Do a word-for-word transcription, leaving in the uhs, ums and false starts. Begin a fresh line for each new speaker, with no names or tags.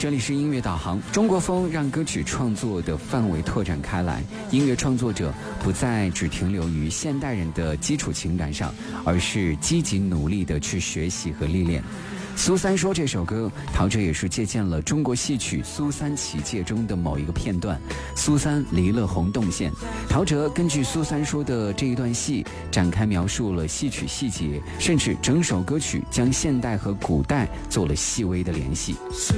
这里是音乐导航。中国风让歌曲创作的范围拓展开来，音乐创作者不再只停留于现代人的基础情感上，而是积极努力地去学习和历练。苏三说这首歌，陶喆也是借鉴了中国戏曲《苏三起解》中的某一个片段，苏三离了洪洞县。陶喆根据苏三说的这一段戏展开描述了戏曲细节，甚至整首歌曲将现代和古代做了细微的联系。